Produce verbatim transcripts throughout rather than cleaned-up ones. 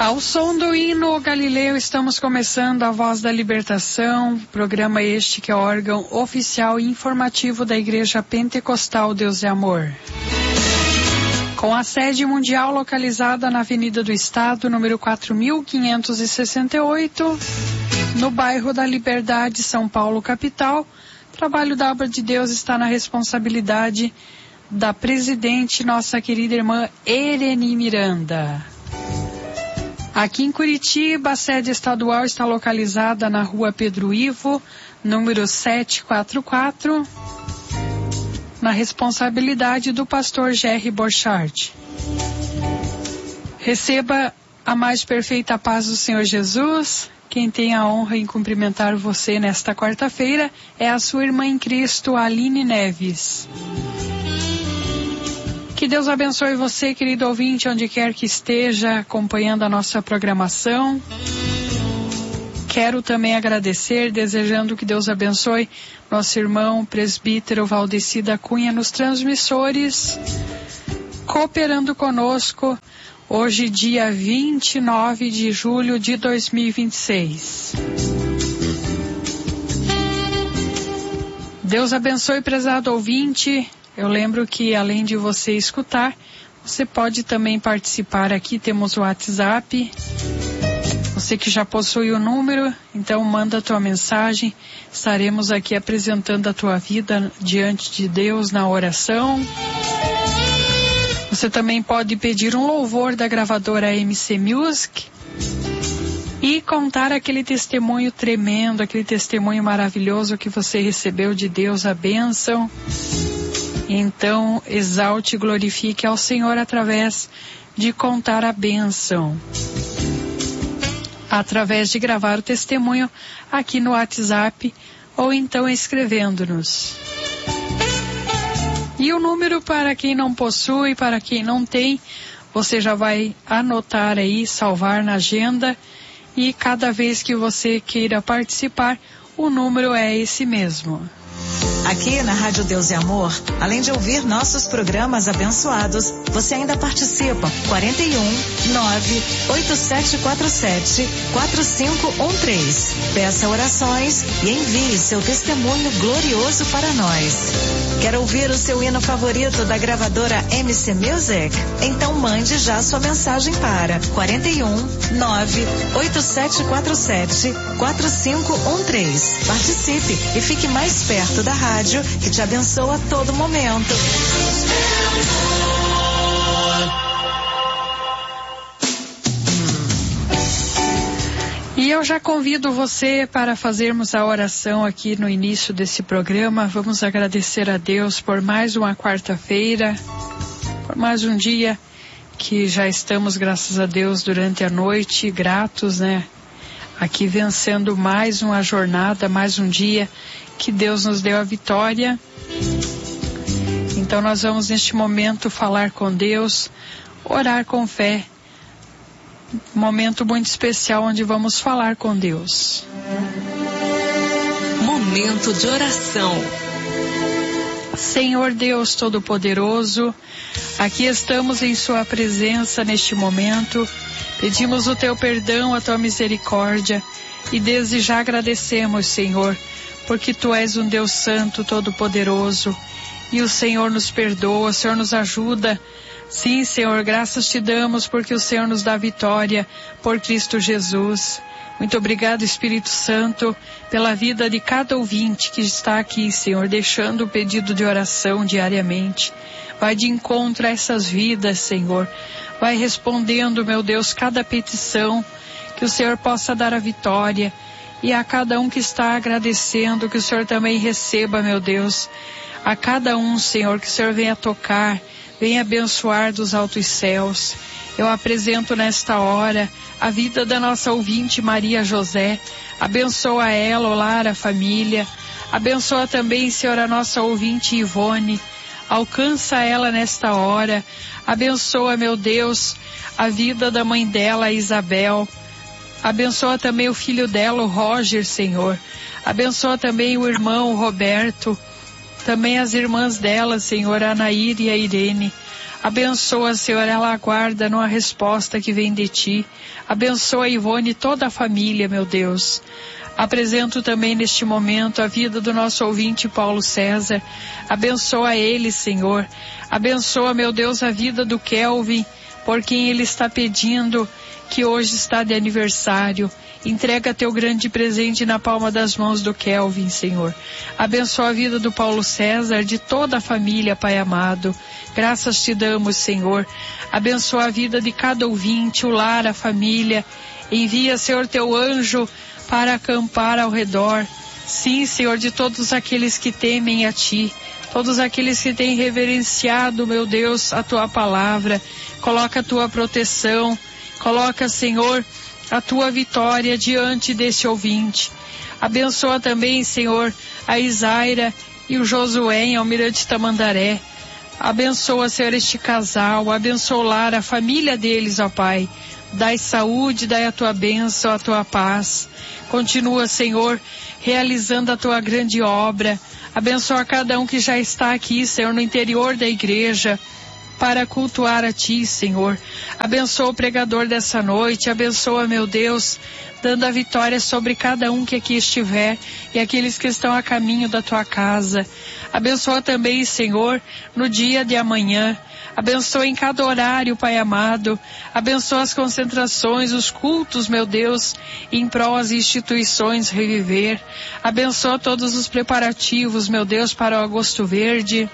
Ao som do hino Galileu, estamos começando a Voz da Libertação, programa este que é órgão oficial e informativo da Igreja Pentecostal Deus é Amor. Com a sede mundial localizada na Avenida do Estado, número quatro mil quinhentos e sessenta e oito, no bairro da Liberdade, São Paulo, capital. O trabalho da obra de Deus está na responsabilidade da presidente, nossa querida irmã Ereni Miranda. Aqui em Curitiba, a sede estadual está localizada na rua Pedro Ivo, número setecentos e quarenta e quatro, na responsabilidade do pastor Jerry Borchardt. Receba a mais perfeita paz do Senhor Jesus. Quem tem a honra em cumprimentar você nesta quarta-feira é a sua irmã em Cristo, Aline Neves. Que Deus abençoe você, querido ouvinte, onde quer que esteja acompanhando a nossa programação. Quero também agradecer, desejando que Deus abençoe nosso irmão presbítero Valdeci da Cunha nos transmissores, cooperando conosco hoje, dia vinte e nove de julho de dois mil e vinte e seis. Deus abençoe, prezado ouvinte. Eu lembro que, além de você escutar, você pode também participar aqui. Temos o WhatsApp. Você que já possui o número, então manda a tua mensagem. Estaremos aqui apresentando a tua vida diante de Deus na oração. Você também pode pedir um louvor da gravadora M C Music e contar aquele testemunho tremendo, aquele testemunho maravilhoso que você recebeu de Deus, a bênção. Então, exalte e glorifique ao Senhor através de contar a bênção, através de gravar o testemunho aqui no WhatsApp ou então escrevendo-nos. E o número, para quem não possui, para quem não tem, você já vai anotar aí, salvar na agenda, e cada vez que você queira participar, o número é esse mesmo. Aqui na Rádio Deus é Amor, além de ouvir nossos programas abençoados, você ainda participa. quarenta e um, nove, oito sete quatro sete, quatro cinco um três. Peça orações e envie seu testemunho glorioso para nós. Quer ouvir o seu hino favorito da gravadora M C Music? Então mande já sua mensagem para quarenta e um, nove, oito sete quatro sete, quatro cinco um três. Participe e fique mais perto da rádio, que te abençoa a todo momento. E eu já convido você para fazermos a oração aqui no início desse programa. Vamos agradecer a Deus por mais uma quarta-feira, por mais um dia que já estamos, graças a Deus, durante a noite, gratos, né? Aqui vencendo mais uma jornada, mais um dia que Deus nos deu a vitória. Então nós vamos neste momento falar com Deus, orar com fé. Momento muito especial onde vamos falar com Deus. Momento de oração. Senhor Deus Todo-Poderoso, aqui estamos em Sua presença neste momento. Pedimos o Teu perdão, a Tua misericórdia, e desde já agradecemos, Senhor, porque Tu és um Deus Santo, Todo-Poderoso, e o Senhor nos perdoa, o Senhor nos ajuda. Sim, Senhor, graças Te damos porque o Senhor nos dá vitória por Cristo Jesus. Muito obrigado, Espírito Santo, pela vida de cada ouvinte que está aqui, Senhor, deixando o pedido de oração diariamente. Vai de encontro a essas vidas, Senhor. Vai respondendo, meu Deus, cada petição, que o Senhor possa dar a vitória. E a cada um que está agradecendo, que o Senhor também receba, meu Deus. A cada um, Senhor, que o Senhor venha tocar, venha abençoar dos altos céus. Eu apresento nesta hora a vida da nossa ouvinte Maria José. Abençoa ela, o lar, a família. Abençoa também, Senhor, a nossa ouvinte Ivone. Alcança ela nesta hora. Abençoa, meu Deus, a vida da mãe dela, a Isabel. Abençoa também o filho dela, o Roger, Senhor. Abençoa também o irmão, o Roberto. Também as irmãs dela, Senhor, a Anaíra e a Irene. Abençoa, Senhor, ela aguarda numa resposta que vem de Ti. Abençoa a Ivone e toda a família, meu Deus. Apresento também neste momento a vida do nosso ouvinte Paulo César. Abençoa ele, Senhor. Abençoa, meu Deus, a vida do Kelvin, por quem ele está pedindo, que hoje está de aniversário. Entrega teu grande presente na palma das mãos do Kelvin, Senhor. Abençoa a vida do Paulo César, de toda a família, Pai amado. Graças te damos, Senhor. Abençoa a vida de cada ouvinte, o lar, a família. Envia, Senhor, teu anjo para acampar ao redor. Sim, Senhor, de todos aqueles que temem a Ti, todos aqueles que têm reverenciado, meu Deus, a Tua palavra. Coloca a Tua proteção, coloca, Senhor, a Tua vitória diante desse ouvinte. Abençoa também, Senhor, a Isaira e o Josué em Almirante Tamandaré. Abençoa, Senhor, este casal, abençoa a família deles, ó Pai. Dai saúde, dai a Tua bênção, a Tua paz. Continua, Senhor, realizando a Tua grande obra. Abençoa cada um que já está aqui, Senhor, no interior da igreja, para cultuar a Ti, Senhor. Abençoa o pregador dessa noite, abençoa, meu Deus, dando a vitória sobre cada um que aqui estiver e aqueles que estão a caminho da Tua casa. Abençoa também, Senhor, no dia de amanhã. Abençoa em cada horário, Pai amado. Abençoa as concentrações, os cultos, meu Deus, em prol das instituições Reviver. Abençoa todos os preparativos, meu Deus, para o Agosto Verde.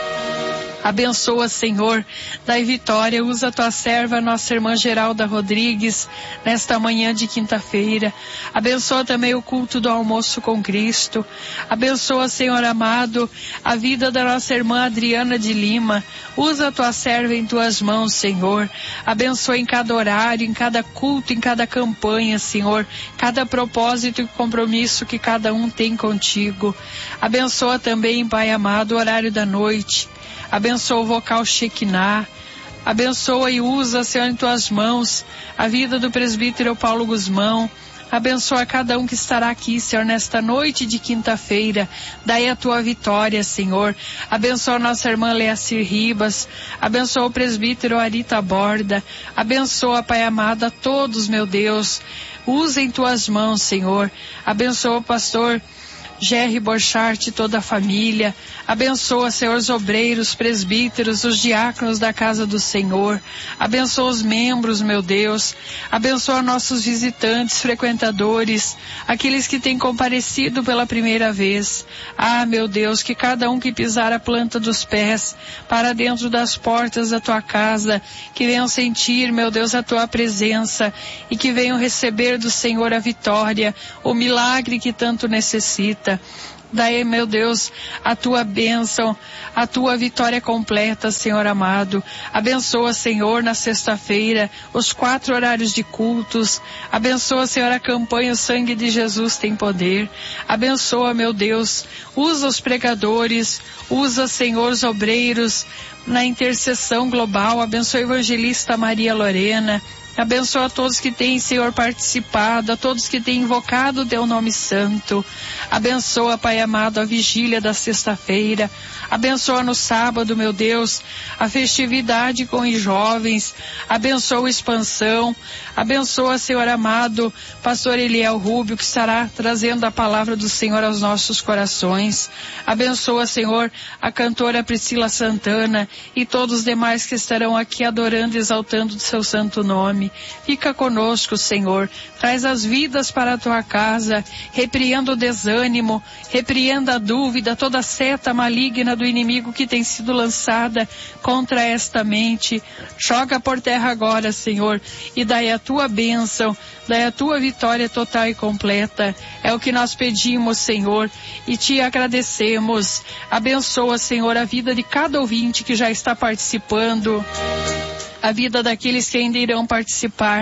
Abençoa, Senhor, dai vitória, usa a Tua serva, nossa irmã Geralda Rodrigues, nesta manhã de quinta-feira. Abençoa também o culto do almoço com Cristo. Abençoa, Senhor amado, a vida da nossa irmã Adriana de Lima. Usa a Tua serva em Tuas mãos, Senhor. Abençoa em cada horário, em cada culto, em cada campanha, Senhor, cada propósito e compromisso que cada um tem contigo. Abençoa também, Pai amado, o horário da noite. Abençoa o vocal Shekinah. Abençoa e usa, Senhor, em Tuas mãos a vida do presbítero Paulo Guzmão. Abençoa cada um que estará aqui, Senhor, nesta noite de quinta-feira. Dai a Tua vitória, Senhor. Abençoa a nossa irmã Leacir Ribas. Abençoa o presbítero Arita Borda. Abençoa, Pai amado, a todos, meu Deus. Usa em Tuas mãos, Senhor. Abençoa o pastor Jerry Borchardt e toda a família. Abençoa, Senhor, os obreiros, presbíteros, os diáconos da casa do Senhor. Abençoa os membros, meu Deus. Abençoa nossos visitantes, frequentadores, aqueles que têm comparecido pela primeira vez. Ah, meu Deus, que cada um que pisar a planta dos pés para dentro das portas da Tua casa, que venham sentir, meu Deus, a Tua presença e que venham receber do Senhor a vitória, o milagre que tanto necessita. Daí, meu Deus, a Tua bênção, a Tua vitória completa, Senhor amado. Abençoa, Senhor, na sexta-feira, os quatro horários de cultos. Abençoa, Senhor, a campanha O Sangue de Jesus Tem Poder. Abençoa, meu Deus, usa os pregadores, usa, Senhor, os obreiros na intercessão global. Abençoa a evangelista Maria Lorena. Abençoa a todos que têm, Senhor, participado, a todos que têm invocado o Teu nome santo. Abençoa, Pai amado, a vigília da sexta-feira. Abençoa no sábado, meu Deus, a festividade com os jovens. Abençoa a expansão. Abençoa, Senhor amado, pastor Eliel Rubio, que estará trazendo a palavra do Senhor aos nossos corações. Abençoa, Senhor, a cantora Priscila Santana e todos os demais que estarão aqui adorando e exaltando o Seu santo nome. Fica conosco, Senhor. Traz as vidas para a Tua casa. Repreenda o desânimo, repreenda a dúvida, toda seta maligna do inimigo que tem sido lançada contra esta mente. Joga por terra agora, Senhor, e dai a Tua bênção, dai a Tua vitória total e completa. É o que nós pedimos, Senhor, e Te agradecemos. Abençoa, Senhor, a vida de cada ouvinte que já está participando, a vida daqueles que ainda irão participar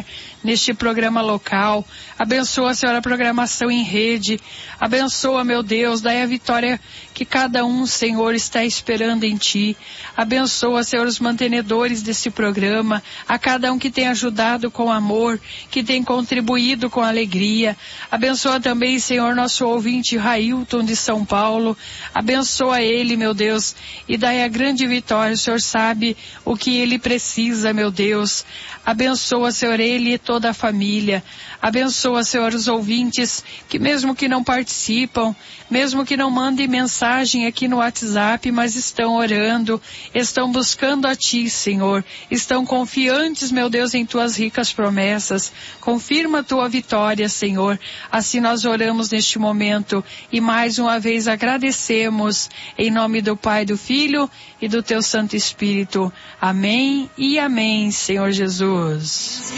neste programa local. Abençoa, Senhor, a programação em rede. Abençoa, meu Deus, dai a vitória que cada um, Senhor, está esperando em Ti. Abençoa, Senhor, os mantenedores desse programa, a cada um que tem ajudado com amor, que tem contribuído com alegria. Abençoa também, Senhor, nosso ouvinte Railton de São Paulo. Abençoa ele, meu Deus, e dai a grande vitória. O Senhor sabe o que ele precisa, meu Deus. Abençoa, Senhor, ele e toda a família. Abençoa, Senhor, os ouvintes que mesmo que não participam, mesmo que não mandem mensagem aqui no WhatsApp, mas estão orando, estão buscando a Ti, Senhor. Estão confiantes, meu Deus, em Tuas ricas promessas. Confirma a Tua vitória, Senhor. Assim nós oramos neste momento e mais uma vez agradecemos em nome do Pai, do Filho e do Teu Santo Espírito. Amém e amém, Senhor Jesus.